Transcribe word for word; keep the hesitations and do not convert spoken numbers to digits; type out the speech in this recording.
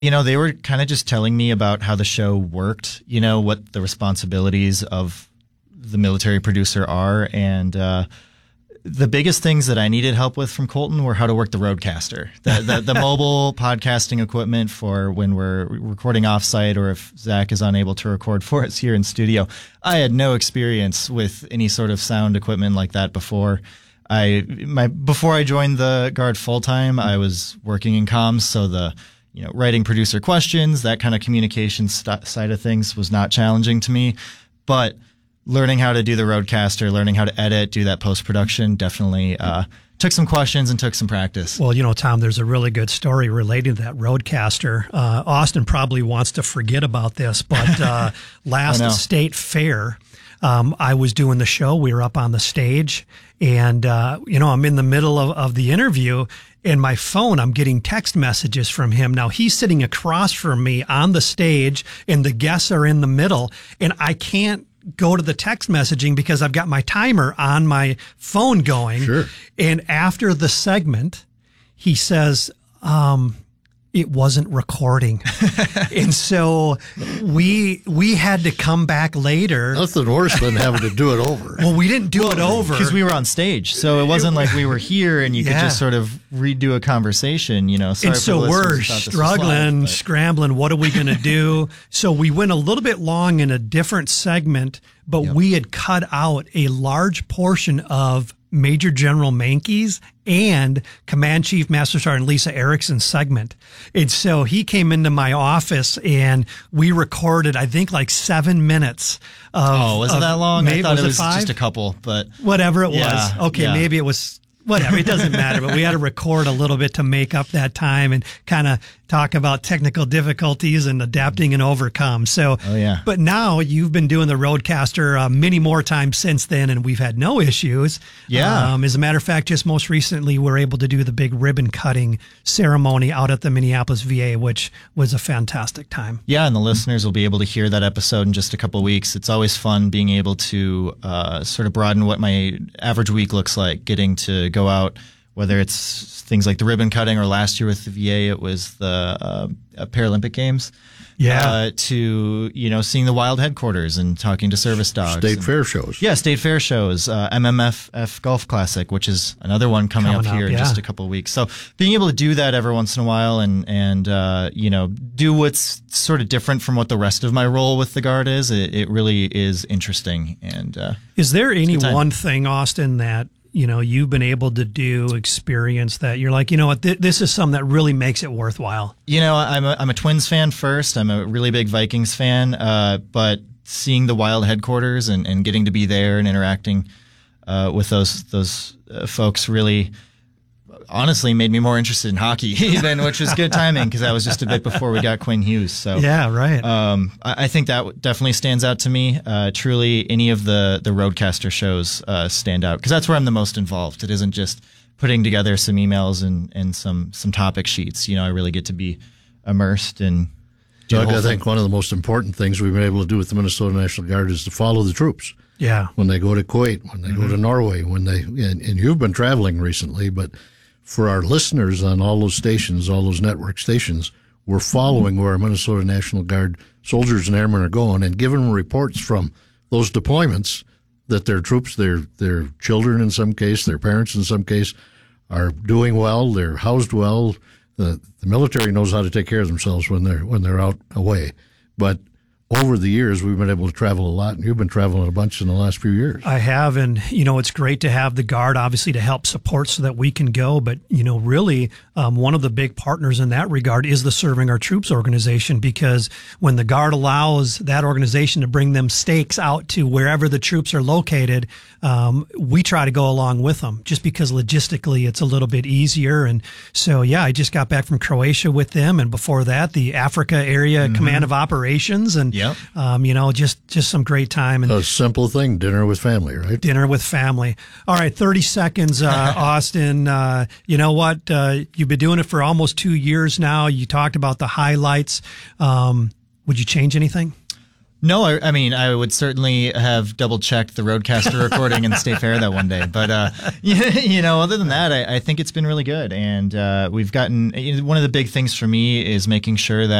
You know, they were kind of just telling me about how the show worked, you know, what the responsibilities of the military producer are. And uh, the biggest things that I needed help with from Colton were how to work the Roadcaster, the, the, the mobile podcasting equipment for when we're recording offsite or if Zach is unable to record for us here in studio. I had no experience with any sort of sound equipment like that before. I my before I joined the Guard full time, I was working in comms, so the you know, writing producer questions, that kind of communication st- side of things was not challenging to me. But learning how to do the Roadcaster, learning how to edit, do that post-production, definitely uh, took some questions and took some practice. Well, you know, Tom, there's a really good story relating to that Roadcaster. Uh, Austin probably wants to forget about this, but uh, last state fair, um, I was doing the show. We were up on the stage, and, uh, you know, I'm in the middle of, of the interview. In my phone, I'm getting text messages from him. Now, he's sitting across from me on the stage, and the guests are in the middle, and I can't go to the text messaging because I've got my timer on my phone going. Sure. And after the segment, he says, um, it wasn't recording. And so we we had to come back later. Nothing worse than having to do it over. Well, we didn't do well, it over. Because we were on stage. So it wasn't like we were here and you yeah. could just sort of redo a conversation, you know. Sorry and so for the we're struggling, live, scrambling. What are we going to do? So we went a little bit long in a different segment, but yep. we had cut out a large portion of Major General Mankey's and Command Chief Master Sergeant Lisa Erickson's segment. And so he came into my office and we recorded, I think, like seven minutes. Of, oh, was it that long? Maybe, I thought was it was it just a couple, but whatever it yeah, was. Okay, yeah. maybe it was. Whatever, it doesn't matter, but we had to record a little bit to make up that time and kind of talk about technical difficulties and adapting and overcome. So, oh, yeah. But now you've been doing the Roadcaster uh, many more times since then, and we've had no issues. Yeah. Um, as a matter of fact, just most recently, we were able to do the big ribbon cutting ceremony out at the Minneapolis V A, which was a fantastic time. Yeah, and the listeners will be able to hear that episode in just a couple of weeks. It's always fun being able to uh, sort of broaden what my average week looks like, getting to go out, whether it's things like the ribbon cutting or last year with the V A, it was the uh, Paralympic Games. Yeah. Uh, to, you know, seeing the Wild headquarters and talking to service dogs. State and, fair shows. Yeah, state fair shows. Uh, M M F F Golf Classic, which is another one coming, coming up here up, in yeah. just a couple of weeks. So being able to do that every once in a while and, and uh, you know, do what's sort of different from what the rest of my role with the Guard is, it, it really is interesting. And uh, is there any one thing, Austin, that you know, you've been able to do, experience that you're like, you know what, th- this is something that really makes it worthwhile? You know, I'm a, I'm a Twins fan first. I'm a really big Vikings fan. Uh, but seeing the Wild headquarters and, and getting to be there and interacting uh, with those those uh, folks really, honestly, made me more interested in hockey, even, which was good timing because that was just a bit before we got Quinn Hughes. So yeah, right. Um, I, I think that definitely stands out to me. Uh, truly, any of the the Roadcaster shows uh, stand out because that's where I'm the most involved. It isn't just putting together some emails and, and some some topic sheets. You know, I really get to be immersed in. Doug, I think one of the most important things we've been able to do with the Minnesota National Guard is to follow the troops. Yeah. When they go to Kuwait, when they mm-hmm. go to Norway, when they and, and you've been traveling recently, but for our listeners on all those stations, all those network stations, we're following where our Minnesota National Guard soldiers and airmen are going and giving them reports from those deployments that their troops, their their children in some case, their parents in some case, are doing well, they're housed well. The, the military knows how to take care of themselves when they're when they're out away. But over the years, we've been able to travel a lot, and you've been traveling a bunch in the last few years. I have, and, you know, it's great to have the Guard, obviously, to help support so that we can go. But, you know, really, um, one of the big partners in that regard is the Serving Our Troops organization, because when the Guard allows that organization to bring them stakes out to wherever the troops are located, um, we try to go along with them just because logistically it's a little bit easier. And so, yeah, I just got back from Croatia with them, and before that, the Africa Area mm-hmm. Command of Operations, and Yep. Um, you know, just, just some great time. And a simple thing, dinner with family, right? Dinner with family. All right, thirty seconds, uh, Austin. Uh, you know what? Uh, you've been doing it for almost two years now. You talked about the highlights. Um, would you change anything? No, I, I mean, I would certainly have double checked the Roadcaster recording in the State Fair that one day. But, uh, you know, other than that, I, I think it's been really good. And uh, we've gotten, one of the big things for me is making sure that